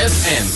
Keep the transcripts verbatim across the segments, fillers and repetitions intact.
F M.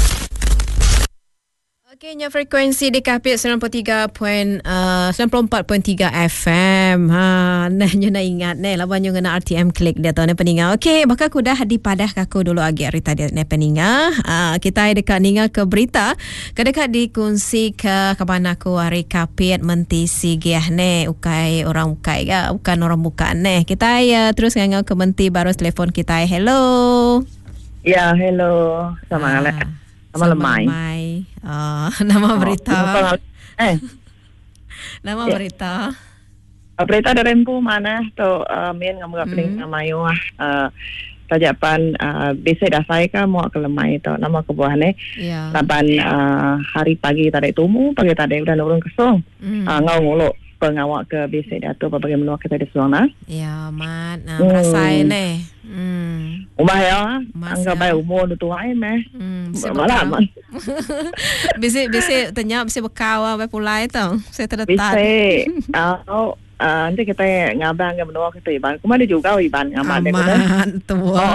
Okey, nya frekuensi di Kapit sembilan puluh tiga point sembilan puluh empat point tiga F M. Ha, nah nyo nak ingat ne lawan nyo ngena R T M klik dia tahu ne peninga. Okey, bakal aku dah di padah kaku dulu agi Rita dia ne peninga. Ha, kita ai dekat ninga ke berita. Ke dekat dikunci ke kapan aku hari Kapit mentisi giah ne ukai orang ukai ga, bukan orang bukan ne. Kita ai uh, terus ngangau ke menti baru telefon kita ai. Hello. Ya, hello. Sama ha. Sama, sama lemai. lemai. Uh, nama berita. Oh, eh. Nama ya. berita. Uh, berita dari Rempu mana tu uh, min ngamu kapling hmm. mayu ah. Uh, tajapan uh, bisa dah saya kan mau ke lemai tu nama kebuah ni. Ya. Laban uh, hari pagi tadi tumu, pagi tadi udah nurun kesong. Hmm. Uh, ngau nguluk pengawak ke bisa dah tu apa bagaimana kita di sana. Ya, mat. Nah, hmm. rasai ni. Hmm. Umah ya, anggap baik umur tu tuai meh. Hmm, malam. Bisa bisa tanya bisa berkau apa pulai tu. Saya terletak. Bisa. Oh, uh, nanti kita ngabang ke menua kita Iban. Kemana juga Iban ngamat dia. Aman tua.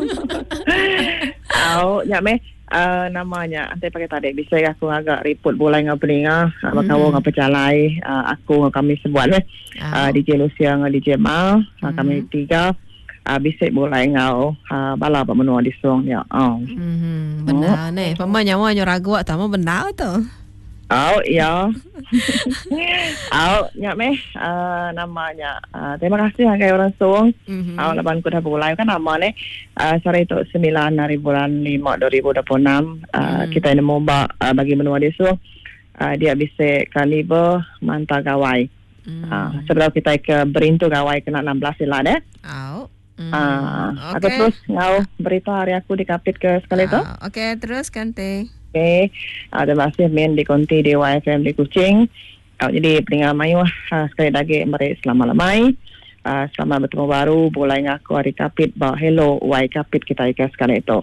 Oh, ya meh. Uh, namanya nanti pakai tadi bisa aku agak report boleh ngapering ah apa kau ngapa calai aku kami sebuat meh uh, D J Lucia dengan D J Mal uh, kami tiga uh, bisa boleh ngau uh, bala apa menua di song ya oh mm-hmm. Benar oh. Ni pemanya mau ragu tak mau benar tu. Oh ya. Oh ya meh uh, namanya uh, terima kasih angkai orang song. Mm-hmm. Oh laban ku dah mulai kan nama ni uh, sore itu sembilan hari bulan lima dua ribu dua puluh enam uh, mm-hmm. kita ini mau uh, bagi menua di song uh, dia bisa kaliber mantap gawai. Mm-hmm. Uh, sebelum kita ke berintu gawai kena enam belas sila deh. Oh. Mm, uh, okay. Aku terus ngau berita hari aku di Kapit ke sekali tu. Uh, Okey terus Kante. Okay. Uh, terima kasih main di konti di Y F M di Kuching. Uh, jadi peningal mayu uh, sekali lagi mari selamat lemai. Uh, selamat bertemu baru. Boleh ngaku hari Kapit bawa hello Y Kapit kita ikat sekali itu.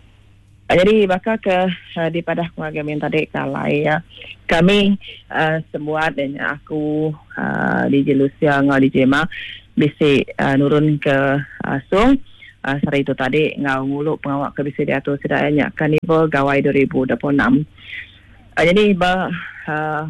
Uh, jadi bakal ke uh, di padah keluarga min tadi kalai ya. Kami uh, semua dan aku uh, D J Lucia ngau D J Ma bisa uh, nurun ke uh, Song. Uh, hari itu tadi ngau nguluk pengawak ke bisa diatur sedayanya Karnival Gawai dua ribu dua puluh enam. Uh, jadi ba uh,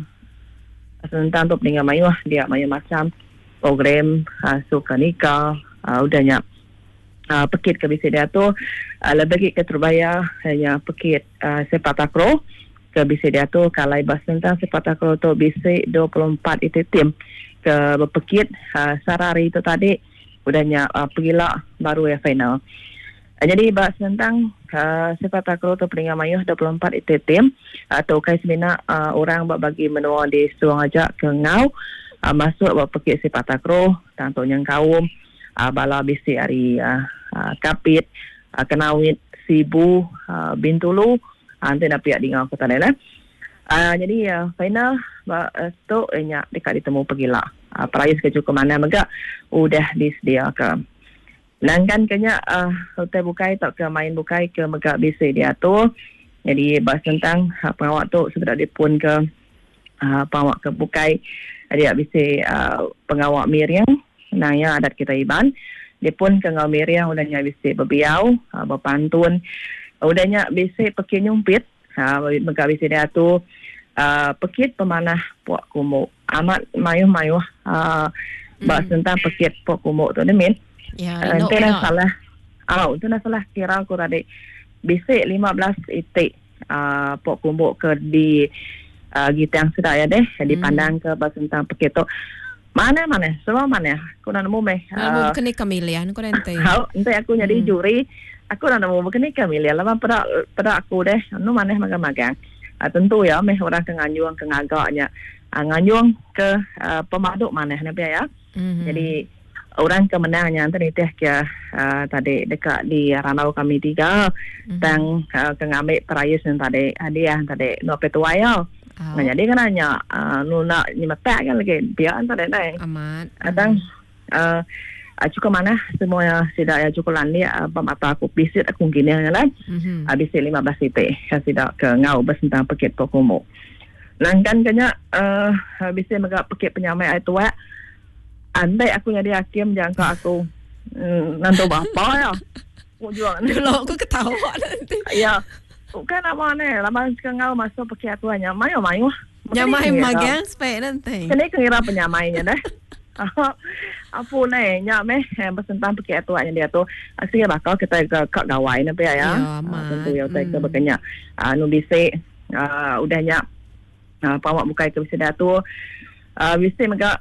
tentang tu peningan mayu dia mayu macam program uh, suka nikah uh, udahnya uh, pekit ke bisa diatur uh, lebih ke terbaya hanya pekit uh, sepak takraw ke bisa diatur kalau bahas tentang sepak takraw tu bisa dua puluh empat itu tim ke berpekit uh, sarari itu tadi udahnya uh, pergilah baru ya final. Uh, jadi bahas tentang uh, sepak takraw tu peringkat mayuh dua puluh empat itu tim atau uh, kai semina uh, orang bagi menua di suang ajak ke ngau uh, masuk buat pekit sepak takraw tanto yang kaum uh, bala bisi hari uh, uh, Kapit uh, Kenawit Sibu uh, Bintulu nanti nak pihak di ngau kota lain. Uh, jadi uh, final uh, tu nya dekat ditemu pergilah. Uh, prize ke cukup mana mega udah disediakan. Nangkan kenya uh, hotel bukai tak ke main bukai ke mega bisa dia tu. Jadi bahas tentang uh, pengawak tu sudah dipun ke uh, pengawak ke bukai dia bisa uh, pengawak miriang naya adat kita Iban. Dia pun ke ngau miriang udahnya bisa berbiau, uh, berpantun. Udahnya bisa pakai nyumpit. Ha, mega bisa dia tu uh, pekit pemanah puak kumuk amat mayuh-mayuh uh, mm. bahas tentang pekit puak kumuk tu ni min ya uh, itu dah salah oh, itu dah salah kira aku tadi bisa lima belas itik uh, puak kumuk ke di uh, gitang sudah ya deh mm. dipandang ke bahas tentang pekit tu mana-mana semua mana aku nak nemu meh uh, bukan ni kamilian aku nanti oh, nanti aku jadi mm. juri aku nak nemu bukan ni kamilian lama pada pada aku deh nu mana magang-magang uh, tentu ya meh orang ke nganyuang ke ngagaknya uh, nganyuang ke uh, pemaduk mana ni ya mm-hmm. Jadi orang ke menangnya nanti teh ke uh, tadi dekat di Ranau kami tiga mm-hmm. Dan uh, ke ngambil perayus yang tadi hadiah tadi nu petua ya. Oh. Nah, jadi kan hanya uh, nu nak nyemetak kan lagi biar tadi naik amat adang uh, Uh, cukup mana semua sudah ya cukup landi uh, pemata aku bisit aku gini lah mm-hmm. uh, bisit lima belas titik saya sudah ke ngau bersentang pekit pokomo langkan kanya uh, bisit megak pekit penyamai itu wa andai aku jadi hakim jangka aku mm, nanti bapa ya aku jual dulu aku ketawa nanti ya Bukan nama ni. Lama sekarang masuk pakai atuannya. Mayu-mayu. Nyamai magang spek nanti. Kini kira penyamainya dah. Apa ni? Nyak meh bersentang pakai atuannya dia tu. Asyik bakal kita ke kak gawai ni ya. Ya, amat. Tentu ya kita berkenyak. Nu bisik udah nyak pawak bukai ke bisik dia tu. Bisik mereka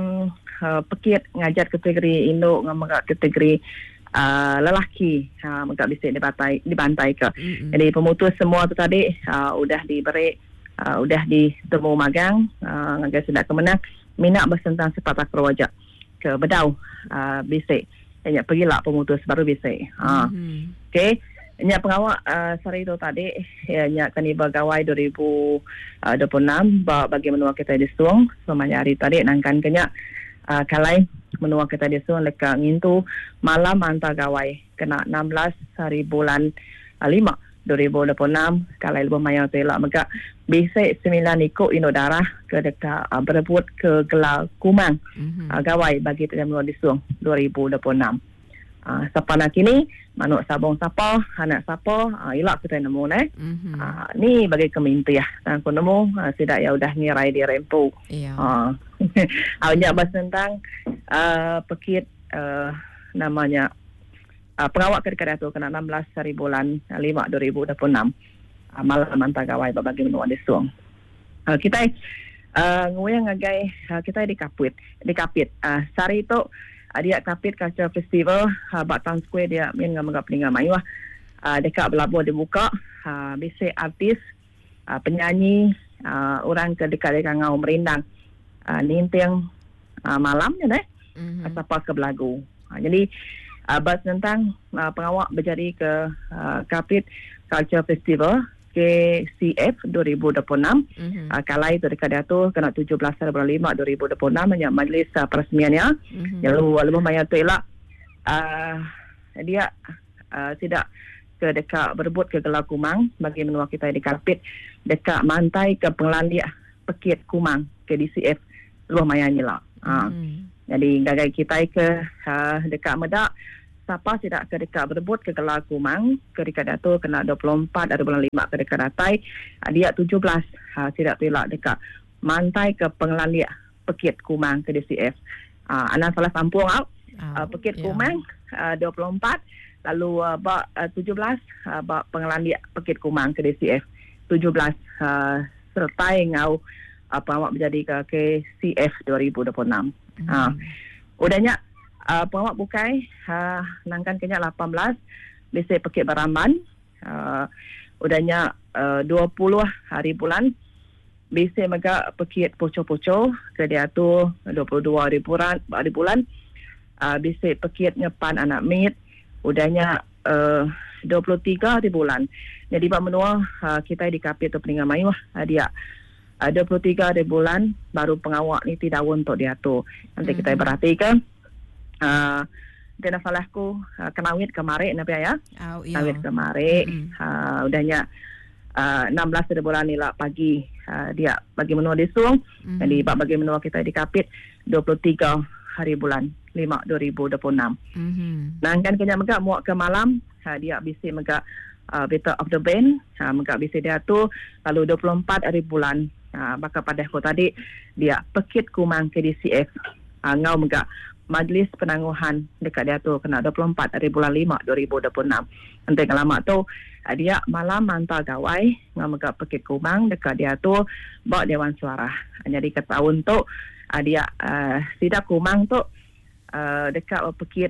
pekit ngajat kategori induk dengan kategori Uh, lelaki uh, mereka bisik dibantai, dibantai ke. Mm-hmm. Jadi pemutus semua tu tadi uh, udah diberi uh, udah ditemu magang uh, ngagai sudah kemenang minat bersentang sepatah kerwajak ke bedau uh, bisik. Banyak pergilah pemutus baru bisik. Uh. Mm-hmm. Okey. Nya pengawal uh, sari itu tadi ya nya kani bagawai dua ribu dua puluh enam bagi menua kita di Suang semuanya hari tadi nangkan kenya uh, kalai menua kita di Suang leka ngintu malam antar gawai kena enam belas hari bulan lima dua ribu dua puluh enam kalai lebih mayang telak maka bisik sembilan ikut inodara ke dekat uh, berebut ke gelar kumang mm-hmm. uh, gawai bagi kita menua di Suang dua ribu dua puluh enam. Uh, siapa nak kini manuk sabung siapa anak siapa uh, ilak kita nemu ni mm-hmm. uh, ni bagi keminti ya dan aku nemu uh, tidak ya udah ngirai di rempu iya uh, awaknya bahas tentang uh, pekit uh, namanya uh, pengawak kedekatan tu kena enam belas hari bulan lima dua ribu dua puluh enam uh, malam antara gawai bagi menua di Suang uh, kita uh, nguyang ngagai uh, kita di kapit di kapit uh, sari tu dia kapit culture festival uh, Batang Square dia main dengan menggap mayu uh, dekat Belabur dibuka uh, bisik artis uh, penyanyi uh, orang ke dekat dekat ngau merindang uh, nintiang uh, malam je deh mm-hmm. siapa ke belagu uh, jadi uh, bas tentang uh, pengawak berjadi ke uh, kapit culture festival K C F dua ribu dua puluh enam mm-hmm. uh, kalai itu dekat dia tu kena tujuh belas hari bulan lima dua ribu dua puluh enam hanya majlis uh, peresmiannya mm-hmm. yang lu lebih banyak tu ialah uh, dia uh, tidak ke dekat berebut ke gelar kumang bagi menua kita di kapit dekat mantai ke Penglandia Pekit Kumang ke D C F lebih banyak lah uh. mm-hmm. Jadi gagai kita ke uh, dekat Medak siapa tidak ke dekat berebut ke gelar kumang ke dekat Dato kena dua puluh empat hari bulan lima ke dekat Datai dia tujuh belas ha, tidak tilak dekat mantai ke Penglandia Pekit Kumang ke D C F uh, anak salah sampung out uh, Pekit yeah. Kumang uh, dua puluh empat lalu uh, bak uh, tujuh belas uh, bak Penglandia Pekit Kumang ke D C F tujuh belas uh, sertai ngau apa uh, awak menjadi ke K C F dua ribu dua puluh enam mm. uh, udahnya Uh, pengawak bukai uh, nangkan kenya lapan belas bisik Pekit Baramban uh, udahnya uh, dua puluh hari bulan bisik mega Pekit Poco-Poco ke dia tu dua puluh dua hari bulan hari bulan uh, bisik Pekit Ngepan Anak Mit udahnya uh, dua puluh tiga hari bulan jadi pak menua uh, kita di kapit tu peningan mayu uh, dia uh, dua puluh tiga hari bulan baru pengawak ni tidak untuk dia tu nanti mm-hmm. kita perhatikan Uh, dia salahku uh, kenawit kemarin nabi ya. Oh, iya. Kenawit kemarin mm-hmm. uh, udahnya uh, enam belas bulan ni lah pagi uh, dia bagi menua di Suang. Mm-hmm. Jadi bagi menua kita di kapit dua puluh tiga hari bulan lima dua ribu dua puluh enam. Mhm. Nangkan kenya megak muak ke malam uh, dia bisik megak uh, Battle of the Band uh, megak bisik dia tu lalu dua puluh empat hari bulan uh, maka pada aku tadi dia Pekit Kumang K D C F uh, ngau megak majlis penangguhan dekat dia tu kena dua puluh empat hari bulan lima dua ribu dua puluh enam. Nanti lama tu dia malam hantar gawai ngam megak Pekit Kumang dekat dia tu bawa Dewan Suara. Jadi ke tahun tu dia uh, sidak Kumang tu uh, dekat Pekit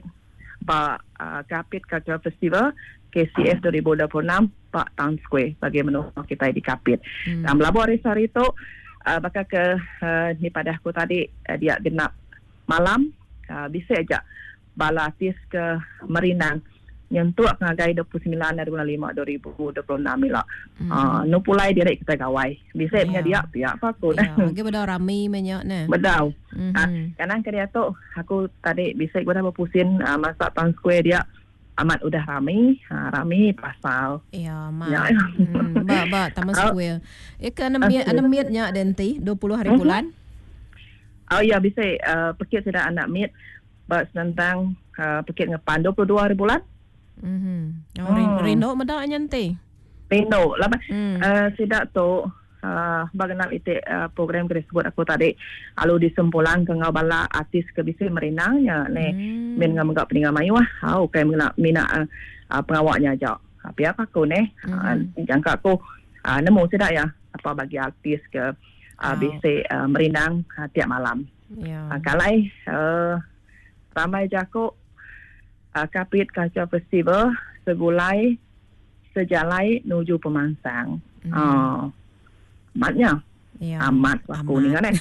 ba uh, Kapit Cultural Festival K C F dua ribu dua puluh enam Pak Town Square bagi menua kita di Kapit. Hmm. Dan belabur hari tu uh, bakal ke uh, ni pada aku tadi uh, dia genap malam Uh, bisa aja bala artis ke Merindang nyentuh ngagai dua puluh sembilan hari bulan lima dua ribu dua puluh enam ila mm. uh, nu pulai dia kita gawai bisa punya dia pihak aku dah lagi bedau ramai banyak nah bedau mm-hmm. uh, kadang dia tu aku tadi bisa gua dah berpusin uh, masa Town Square dia amat udah ramai uh, ramai pasal ya mak ya. hmm, ba ba Taman Square ya kan enam enamnya denti dua puluh hari uh-huh. bulan. Oh ya bisa uh, Pekit sudah anak mit bas tentang uh, Pekit Ngepan dua puluh dua hari bulan. Mhm. Oh, hmm. Rindo medak nyantai. Pino lah Hmm. uh, sidak tu uh, bagenap itu uh, program kita sebut aku tadi alu disempulan ke ngau bala artis ke bisa merenangnya ne Hmm. men ngam ngap peningan mayu ah au kai mena mina uh, uh, pengawaknya aja tapi apa aku ne uh, jangka aku uh, nemu sidak ya apa bagi artis ke uh, Oh. bisa uh, merenang uh, tiap malam Ya. uh, kalai uh, ramai jako uh, kapit kaca festival segulai sejalai menuju pemangsang. Hmm. Oh, amatnya. Ya. Amat aku ni Amat. kan eh.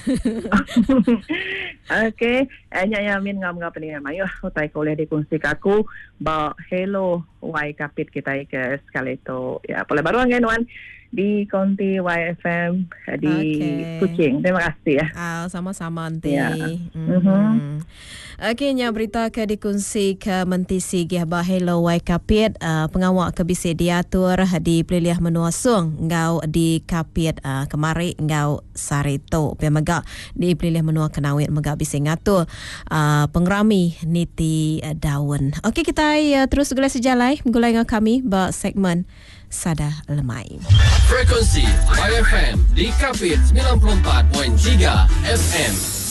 Okey, anya ya min ngam ngam ni mayu utai ko boleh dikongsi aku ba hello Y kapit kita ke sekali tu. Ya, boleh baru angin wan di Konti Y F M di Okey. Kuching. Terima kasih ya. Ah, sama-sama nanti. Ya. Mm-hmm. Mhm. Okey, nya berita ke dikongsi ke mentisi gih bah hello wai kapit uh, pengawak ke bisi diatur di peliliah menuasung ngau di kapit uh, kemari ngau sarito pemaga di peliliah menua kenawit mega bisi ngatur uh, pengrami niti uh, daun. Okey, kita uh, terus gulai sejalai gulai dengan kami ba segmen Sada Lemai. Frekuensi Y F M di Kapit sembilan puluh empat perpuluhan tiga F M.